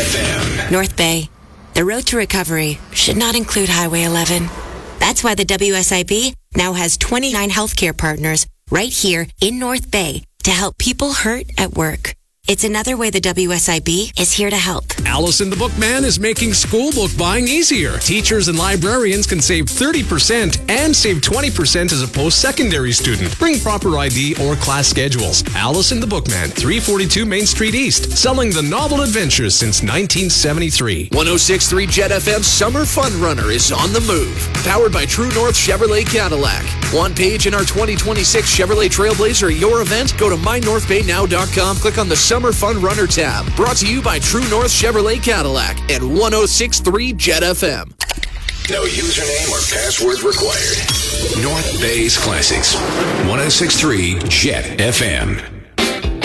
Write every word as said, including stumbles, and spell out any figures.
F M. North Bay. The road to recovery should not include Highway eleven. That's why the W S I B now has twenty-nine healthcare partners right here in North Bay to help people hurt at work. It's another way the W S I B is here to help. Allison the Bookman is making school book buying easier. Teachers and librarians can save thirty percent and save twenty percent as a post-secondary student. Bring proper I D or class schedules. Allison the Bookman, three forty-two Main Street East, selling the novel adventures since nineteen seventy-three. one oh six point three Jet F M Summer Fun Runner is on the move. Powered by True North Chevrolet Cadillac. One page in our twenty twenty-six Chevrolet Trailblazer at your event? Go to my north bay now dot com. Click on the Summer Fun Runner tab. Brought to you by True North Chevrolet Cadillac and one oh six point three Jet F M. No username or password required. North Bay's Classics. one oh six point three Jet F M.